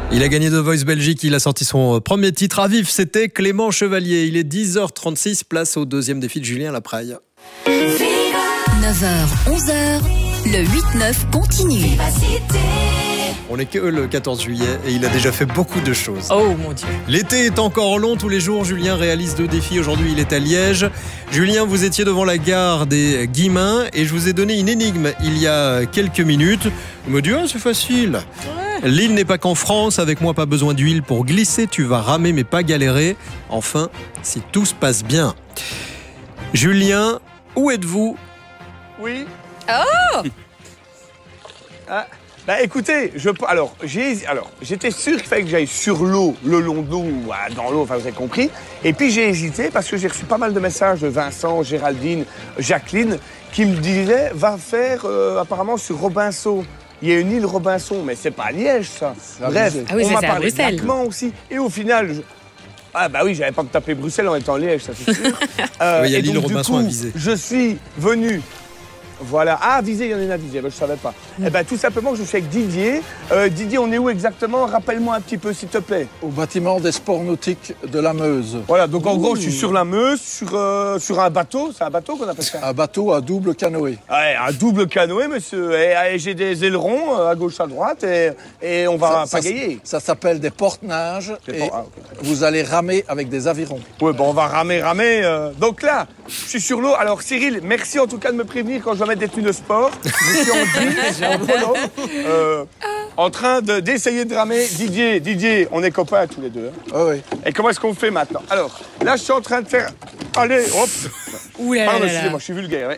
Il a gagné The Voice Belgique, il a sorti son premier titre à vif, c'était Clément Chevalier. Il est 10h36, place au deuxième défi de Julien Lapraille. 9h, 11h, le 8-9 continue. On n'est que le 14 juillet et il a déjà fait beaucoup de choses. Oh mon Dieu. L'été est encore long, tous les jours Julien réalise 2 défis. Aujourd'hui il est à Liège. Julien, vous étiez devant la gare des Guillemins et je vous ai donné une énigme il y a quelques minutes. Vous me dites, oh, c'est facile. L'île n'est pas qu'en France, avec moi pas besoin d'huile pour glisser, tu vas ramer mais pas galérer. Enfin, si tout se passe bien. Julien, où êtes-vous? Oui. Oh. Bah écoutez, j'étais sûr qu'il fallait que j'aille sur l'eau, le long de l'eau, dans l'eau, enfin vous avez compris. Et puis j'ai hésité parce que j'ai reçu pas mal de messages de Vincent, Géraldine, Jacqueline, qui me disaient, va faire apparemment sur Robinson. Il y a une île Robinson, mais c'est pas à Liège, ça. Bref, ah oui, on m'a c'est à parlé de Bruxelles. Lacman aussi. Et au final, ah bah oui, j'avais pas me taper Bruxelles en étant Liège, ça c'est sûr. Oui, il y a et l'île donc, Robinson du coup, à Visé. je suis venu. Voilà. Ah, Visé, il y en a une à Visé, je savais pas. Eh ben, tout simplement, je suis avec Didier. Didier, on est où exactement? Rappelle-moi un petit peu, s'il te plaît. Au bâtiment des sports nautiques de la Meuse. Voilà, donc en gros, je suis sur la Meuse, sur un bateau. C'est un bateau qu'on appelle ça? Un bateau à double canoë. Ouais, un double canoë, monsieur. Et j'ai des ailerons à gauche, à droite, et on va pagayer. Ça s'appelle des porte-nages. Et Ok. vous allez ramer avec des avirons. Ouais, bon, on va ramer. Donc là, je suis sur l'eau. Alors, Cyril, merci en tout cas de me prévenir quand je vais mettre des tenues de sport. Je suis en jean, en polo, en train d'essayer de ramer. Didier, on est copains tous les deux. Hein. Ah oui. Et comment est-ce qu'on fait maintenant? Alors, là, je suis en train de faire... Allez, hop. Ouh là là Pardon, là là. excusez-moi, je suis vulgaire.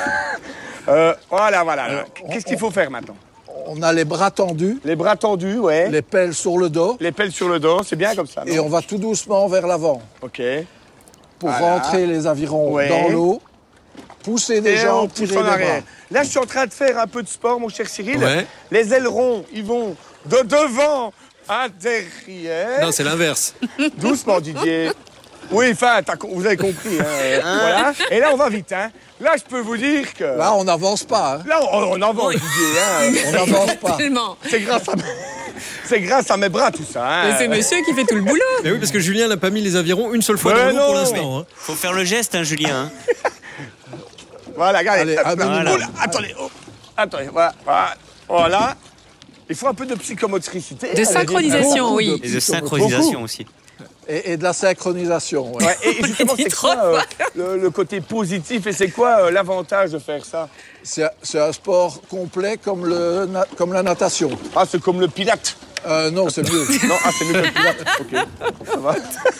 Voilà. Qu'est-ce qu'il faut faire maintenant? On a les bras tendus, Les bras tendus, ouais. les pelles sur le dos. Les pelles sur le dos, c'est bien comme ça, non? Et on va tout doucement vers l'avant OK. pour Voilà. rentrer les avirons Ouais. dans l'eau. Pousser des Et on jambes, pousse tirer en les arrière. bras. Là, je suis en train de faire un peu de sport, mon cher Cyril. Ouais. Les ailerons, ils vont de devant à derrière. Non, c'est l'inverse. Doucement, Didier. Oui, enfin, vous avez compris. Hein. Voilà. Et là, on va vite. Hein. Là, je peux vous dire que... Là, on n'avance pas. Hein. Là, on avance, Didier. Hein. On n'avance pas. Tellement. C'est grâce à mes bras, tout ça. Hein. Mais c'est monsieur qui fait tout le boulot. Mais oui, parce que Julien n'a pas mis les avirons une seule fois Mais dans l'eau pour non. l'instant. Hein. Faut faire le geste, hein, Julien. Voilà, regardez. Allez, Hop, un là. minimum. Oh là, attendez. Attendez, voilà. Il faut un peu de psychomotricité. De synchronisation, Beaucoup oui. de Et de synchronisation aussi. Et de la synchronisation. Ouais. Ouais, et justement, Il est c'est trop quoi le côté positif et c'est quoi l'avantage de faire ça? C'est un sport complet comme la natation. Ah, c'est comme le pilate. Non, c'est mieux. Non, c'est mieux que le pilate. Ok, ça va.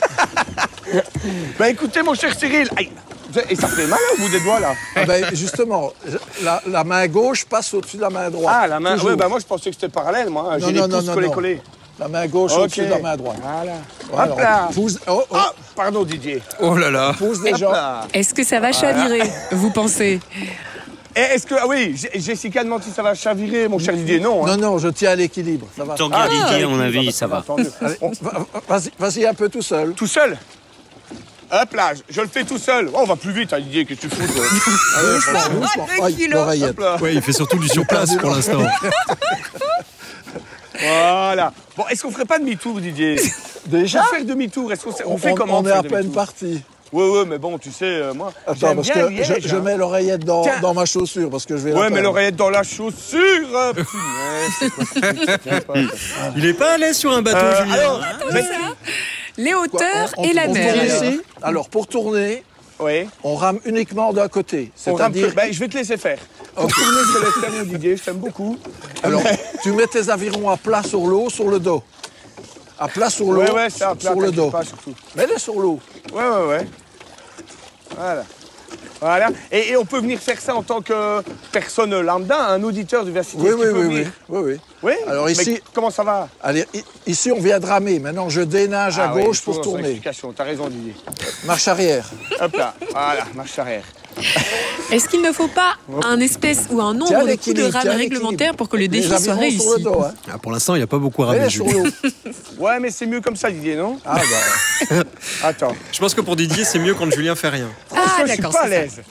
Ben écoutez, mon cher Cyril, aïe, et ça fait mal au bout des doigts, là. Ah ben, justement, la main gauche passe au-dessus de la main droite. Ah, la main, Toujours. ouais, ben moi je pensais que c'était parallèle, moi. Non, J'ai les non, pouces non, collés. La main gauche Ok. au-dessus de la main droite. Voilà. Voilà, Hop là. on pousse, oh, oh, Ah, pardon Didier. Oh là là. pousse des Hop jambes. là. Est-ce que ça va chavirer, vous pensez? Et est-ce que, ah oui, Jessica demande si ça va chavirer, mon cher Didier, non. Hein. Non, je tiens à l'équilibre. Ça va. Tant qu'il y a Didier, à mon avis, ça va. Tant mieux. Allez, Bon, vas-y un peu tout seul. tout seul. Hop là, je le fais tout seul. Oh, on va plus vite, hein, Didier, qu'est-ce que tu fous, toi? Doucement. Aïe, l'oreillette. Hop là. Ouais, il fait surtout du surplace pour l'instant. Voilà. Bon, est-ce qu'on ferait pas demi-tour, Didier? Déjà, Pour faire demi-tour, est-ce qu'on fait comment? on est faire à peine demi-tour? parti. Ouais, mais bon, tu sais, moi, Attends, j'aime parce bien que Liège, je hein. mets l'oreillette Tiens. dans ma chaussure, parce que je vais la Ouais, mais perdre. l'oreillette dans la chaussure. Punaise, c'est quoi ce truc, ça tient pas, ça. Il est pas à l'aise sur un bateau, Julien. Alors, mais- Les hauteurs On- et la on mer. tourne ici. Alors, pour tourner, oui. on rame uniquement d'un côté. On rame C'est-à-dire, que- ben, je vais te laisser faire. Pour tourner, je te laisse faire, mon Didier, je t'aime beaucoup. alors, tu mets tes avirons à plat sur l'eau, sur le dos. À plat sur l'eau, Ouais, c'est un plat, sur le dos. pas surtout. Mets-les sur l'eau. Ouais. Voilà. Et on peut venir faire ça en tant que personne lambda, un auditeur du Versité. Oui. Oui. Alors Mais ici- comment ça va? Allez, ici, on vient de ramer. Maintenant, je dénage à ouais, gauche il faut pour son tourner. explication. T'as raison, Didier. Marche arrière. Hop là. Voilà, marche arrière. Est-ce qu'il ne faut pas un espèce ou un Tiens nombre de coups de l'équilibre, rame tiens réglementaire pour que le Les défi soit avirons réussi? sur le dos, hein. Ah, pour l'instant, il n'y a pas beaucoup ramé, Mets-les sur Julien. l'eau. Ouais, mais c'est mieux comme ça, Didier, non? Ah bah, Attends. Je pense que pour Didier, c'est mieux quand Julien fait rien. Franchement, je suis d'accord, pas à c'est ça. l'aise.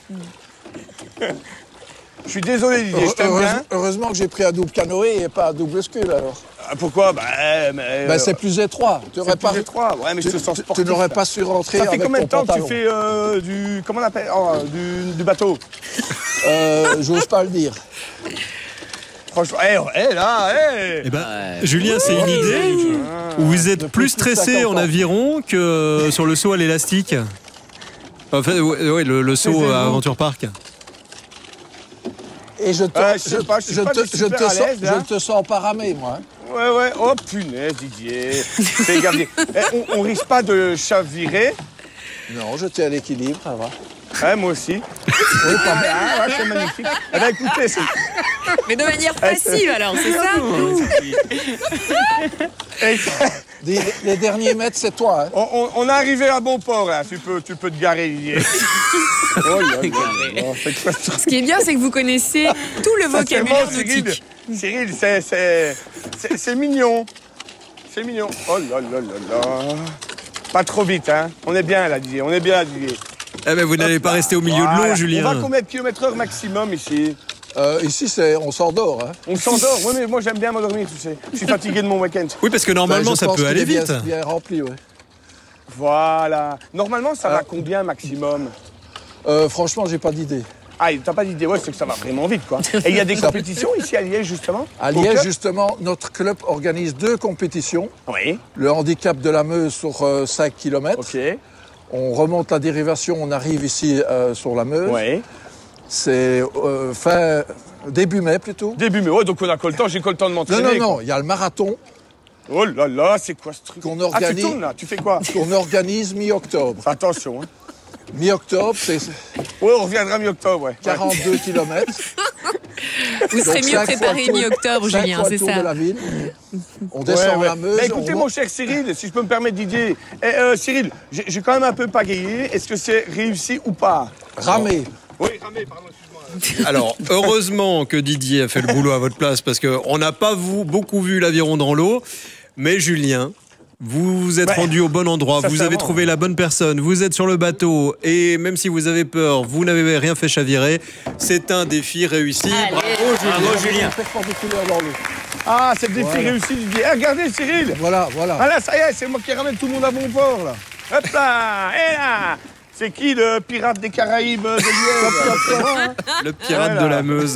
Je suis désolé, Didier, je t'aime bien. heureusement que j'ai pris un double canoë et pas un double scull, alors. Pourquoi? C'est plus étroit. Tu c'est plus étroit. Ouais, mais je te sens sportif. Tu n'aurais là. pas su rentrer Ça fait avec combien de ton temps que tu pantalon. fais du... Comment on appelle du bateau? J'ose pas le dire. Franchement, là. Eh ben, Julien, c'est une idée où vous êtes plus stressé en aviron que sur le saut à l'élastique. Enfin, le saut à Aventure Park. Et je sais pas, je suis pas super à l'aise, là. te sens pas ramé, moi. Ouais. Oh, punaise, Didier. Fais gaffe. On risque pas de chavirer. Non, je tiens à l'équilibre, ça va. Ouais, moi aussi. Oui, pas mal. Ouais, c'est magnifique. Eh ben, écoutez, Mais de manière passive alors, c'est ça? Les derniers mètres, c'est toi. Hein. on est arrivé à bon port, là. Tu peux te garer, Didier. Oh là là. Ce qui est bien, c'est que vous connaissez tout le vocabulaire nautique. Cyril, c'est mignon. C'est mignon. Oh là là là là. Pas trop vite, hein. On est bien là, Didier. Eh ben, vous n'allez pas rester au milieu de l'eau, Julien. On va combien de kilomètres/heure maximum ici? Ici, on s'endort. Hein. On s'endort. Oui, mais moi, j'aime bien m'endormir, tu sais. Je suis fatigué de mon week-end. Oui, parce que normalement, Je ça pense peut qu'il aller est bien- vite. bien rempli, ouais. Voilà. Normalement, ça va combien maximum? Franchement, j'ai pas d'idée. Ah, t'as pas d'idée? Ouais, c'est que ça va vraiment vite, quoi. Et il y a des compétitions ici à Liège, justement? À Au Liège, club? justement, notre club organise 2 compétitions. Oui. Le handicap de la Meuse sur 5 km. OK. On remonte la dérivation, on arrive ici sur la Meuse. Oui. C'est début mai plutôt. Début mai. Ouais, donc on a encore le temps. J'ai encore le temps de m'entraîner. Non, il y a le marathon Oh là là, c'est quoi ce truc? qu'on Ah, tu organise, tournes là? Tu fais quoi? qu'on organise mi-octobre. Attention, hein. Mi-octobre, c'est Ouais, on reviendra mi-octobre, ouais. 42 km. Vous serez mieux préparé mi-octobre, Julien, c'est de la ça? ville. On descend la Meuse. Bah, écoutez, on mon cher Cyril, si je peux me permettre, Didier. Cyril, j'ai quand même un peu pagayé. Est-ce que c'est réussi ou pas? ramé. Oui, ramé, pardon, excuse-moi. Alors, heureusement que Didier a fait le boulot à votre place, parce qu'on n'a pas beaucoup vu l'aviron dans l'eau. Mais Julien, vous vous êtes rendu au bon endroit, vous avez trouvé la bonne personne, vous êtes sur le bateau, et même si vous avez peur, vous n'avez rien fait chavirer. C'est un défi réussi. Bravo, Julien. Perpendiculaire dans l'eau. Ah, c'est le défi réussi, Didier. Ah, regardez, Cyril. Voilà. Ah là, ça y est, c'est moi qui ramène tout le monde à bon port, là. Hop là, et là. C'est qui le pirate des Caraïbes de Liège? Le pirate de la Meuse.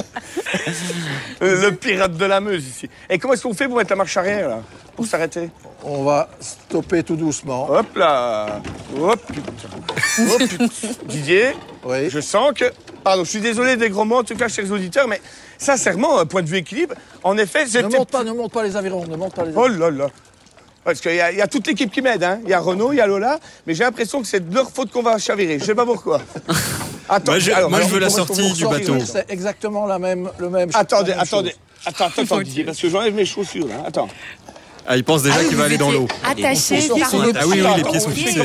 Le pirate de la Meuse, ici. Et comment est-ce qu'on fait pour mettre la marche arrière, là? Pour s'arrêter? On va stopper tout doucement. Hop là. Oh putain. Oh putain. Didier, Oui. je sens que... Pardon, je suis désolé des gros mots, en tout cas, chers auditeurs, mais sincèrement, point de vue équilibre, en effet, Ne monte pas les avirons, ne monte pas les Oh avirons. là là. Parce qu'il y a toute l'équipe qui m'aide, hein. Il y a Renaud, il y a Lola, mais j'ai l'impression que c'est de leur faute qu'on va chavirer. Je sais pas pourquoi. Attends, Moi, je veux la sortie du bateau. C'est exactement le même. Attendez, la même chose. attends, Didier, parce que j'enlève mes chaussures, là. Attends. Ah, il pense déjà qu'il va aller dans l'eau. Attaché Ils sont par sur les Ah oui, Attends, les pieds sont attends, fixés.